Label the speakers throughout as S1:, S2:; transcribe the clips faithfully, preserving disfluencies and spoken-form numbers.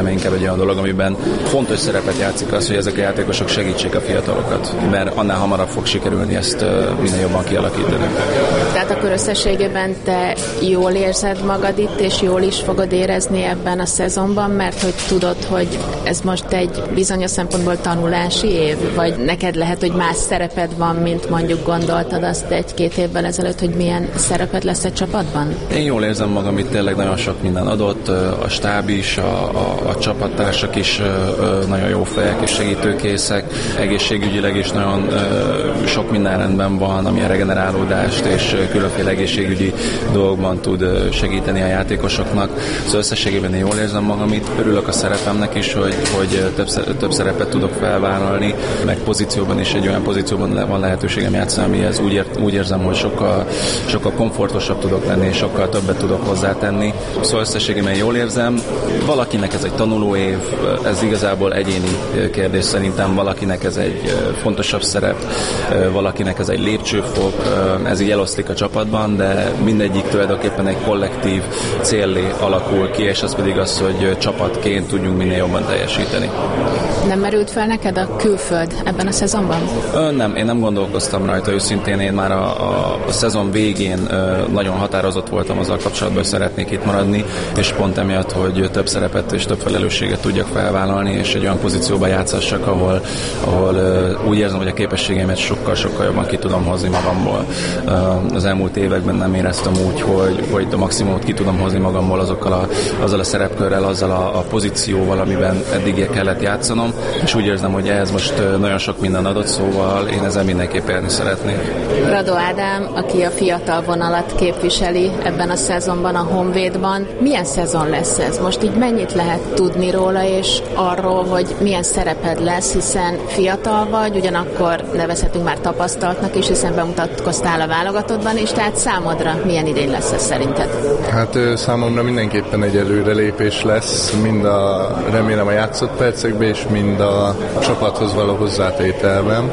S1: hanem inkább egy olyan dolog, amiben fontos szerepet játszik az, hogy ezek a játékosok segítsék a fiatalokat, mert annál hamarabb fog sikerülni ezt minél jobban kialakítani.
S2: Tehát akkor összességében te jól érzed magad itt, és jól is fogod érezni ebben a szezonban, mert hogy tudod, hogy ez most egy bizonyos szempontból tanulási év, vagy neked lehet, hogy más szereped van, mint mondjuk gondoltad azt egy-két évvel ezelőtt, hogy milyen szereped lesz egy csapatban?
S1: Én jól érzem magam, itt tényleg nagyon sok minden adott, a stáb is, a, a, a csapattársak is nagyon jó fejek és segítőkészek, egészségügyileg is nagyon sok minden rendben van, ami a regenerálódást és különféle egészségügyi dolgokban tud segíteni a játékosoknak. Szóval összességében én jól érzem magam itt, örülök a szerepemnek is, hogy, hogy több, több szerepet tudok felvállalni, meg pozícióban is egy olyan pozícióban van lehetőségem játszani, amihez úgy, ér, úgy érzem, hogy sokkal, sokkal komfortosabb tudok lenni, és sokkal többet tudok hozzátenni. Szóval összességében jól érzem. Valakinek ez egy tanulóév, ez igazából egyéni kérdés szerintem, valakinek ez egy fontosabb szerep, valakinek ez egy lépcsőfok, ez így eloszlik a csapatban, de mindegyik tulajdonképpen egy kollektív céllé alakul ki, és az pedig az, hogy csapatként tudjunk minél jobban teljesíteni.
S2: Nem merült fel neked a külföld ebben a szezonban?
S1: Ö, nem, én nem gondolkoztam rajta őszintén, én már a, a, a szezon végén ö, nagyon határozott voltam azzal kapcsolatban, hogy szeretnék itt maradni, és pont emiatt, hogy több szerepet és több felelősséget tudjak felvállalni, és egy olyan pozícióba játszassak, ahol, ahol ö, úgy érzem, hogy a képességeimet sokkal-sokkal jobban ki tudom hozni magamból. Ö, az elmúlt években nem éreztem úgy, hogy, hogy a maximumot ki tudom hozni magamból azokkal a, azzal a szerepkörrel, azzal a, a pozícióval, amiben eddig kellett játszanom, és úgy érzem, hogy ehhez most nagyon sok minden adott, szóval én ezzel mindenképp élni szeretnék.
S2: Radó Ádám, aki a fiatal vonalat képviseli ebben a szezonban a Honvédban, milyen szezon lesz ez? Most így mennyit lehet tudni róla, és arról, hogy milyen szereped lesz, hiszen fiatal vagy, ugyanakkor nevezhetünk már tapasztaltnak is, hiszen bemutatkoztál a válogatottban is, tehát számodra milyen idény lesz ez szerinted?
S3: Hát számomra mindenképpen egy előrelépés lesz, mind a, remélem a játszott percekben, és mind a csapathoz való hozzátételben,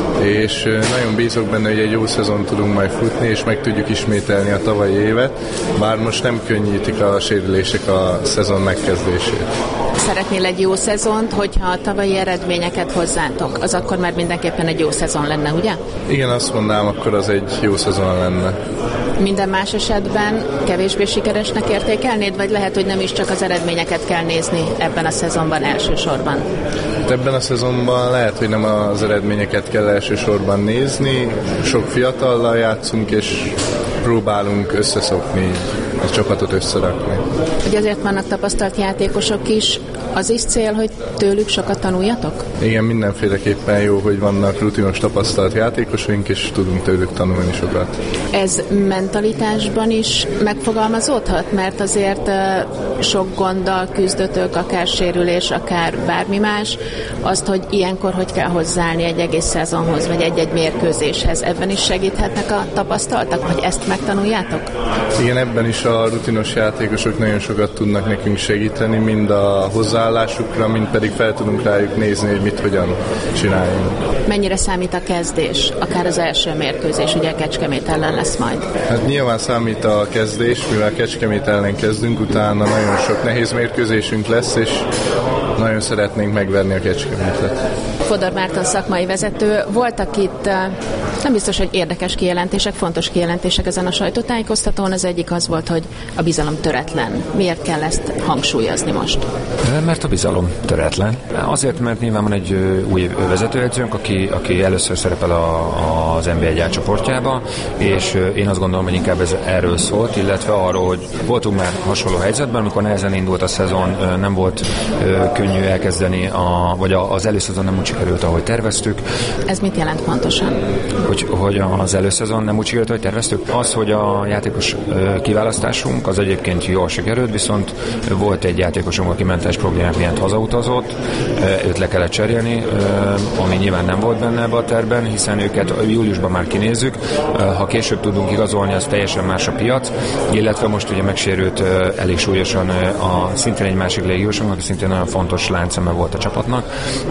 S3: és nagyon bízok benne, hogy egy jó szezon tudunk majd futni, és meg tudjuk ismételni a tavalyi évet, bár most nem könnyítik a sérülések a szezon megkezdését.
S2: Szeretnél egy jó szezont, hogyha a tavalyi eredményeket hozzátok, az akkor már mindenképpen egy jó szezon lenne, ugye?
S3: Igen, azt mondanám, akkor az egy jó szezon lenne.
S2: Minden más esetben kevésbé sikeresnek értékelnéd, vagy lehet, hogy nem is csak az eredményeket kell nézni ebben a szezonban elsősorban?
S3: Ebben a szezonban lehet, hogy nem az eredményeket kell elsősorban nézni, sok fiatallal játszunk, és próbálunk összeszokni, a csapatot összerakni.
S2: Ugye azért vannak tapasztalt játékosok is, az is cél, hogy tőlük sokat tanuljatok?
S3: Igen, mindenféleképpen jó, hogy vannak rutinos tapasztalt játékosaink, és tudunk tőlük tanulni sokat.
S2: Ez mentalitásban is megfogalmazódhat, mert azért sok gonddal küzdötök, akár sérülés, akár bármi más, azt, hogy ilyenkor hogy kell hozzáállni egy egész szezonhoz, vagy egy-egy mérkőzéshez, ebben is segíthetnek a tapasztaltak, hogy ezt megtanuljátok?
S3: Igen, ebben is a rutinos játékosok nagyon sokat tudnak nekünk segíteni, mind a hozzáállásukra, mind pedig fel tudunk rájuk nézni, hogy mit, hogyan csináljunk.
S2: Mennyire számít a kezdés, akár az első mérkőzés, ugye Kecskemét ellen lesz majd?
S3: Hát nyilván számít a kezdés, mivel Kecskemét ellen kezdünk, utána nagyon sok nehéz mérkőzésünk lesz, és nagyon szeretnénk megverni a Kecskemétet.
S2: Fodor Márton szakmai vezető, voltak itt nem biztos, hogy érdekes kijelentések, fontos kijelentések ezen a sajtótájékoztatón. Az egyik az volt, hogy a bizalom töretlen. Miért kell ezt hangsúlyozni most?
S4: Mert a bizalom töretlen. Azért, mert nyilván van egy új vezetőedzőnk, aki, aki először szerepel a, az en bé egy A csoportjába, és én azt gondolom, hogy inkább ez erről szólt, illetve arról, hogy voltunk már hasonló helyzetben, amikor nehezen indult a szezon, nem volt könnyű elkezdeni, a, vagy az előszezon nem úgy sikerült, ahogy terveztük.
S2: Ez mit jelent pontosan?
S4: Hogy, hogy az előszezon nem úgy sikerült, ahogy terveztük. Az, hogy a játékos kiválasztásunk az egyébként jól sikerült, viszont volt egy játékosunk, aki mentes problémák miatt hazautazott, őt le kellett cserélni, ami nyilván nem volt benne ebbe a tervben, hiszen őket júliusban már kinézzük. Ha később tudunk igazolni, az teljesen más a piac, illetve most ugye megsérült elég súlyosan a szintén egy másik légiósunk, aki szintén nagyon fontos láncszeme volt a csapatnak,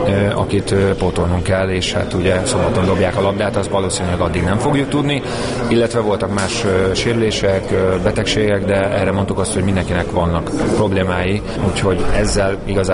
S4: akit pótolnunk kell, és hát ugye szombaton dobják a labdát, az valószínűleg addig nem fogjuk tudni, illetve voltak más sérülések, betegségek, de erre mondtuk azt, hogy mindenkinek vannak problémái, úgyhogy ezzel igazán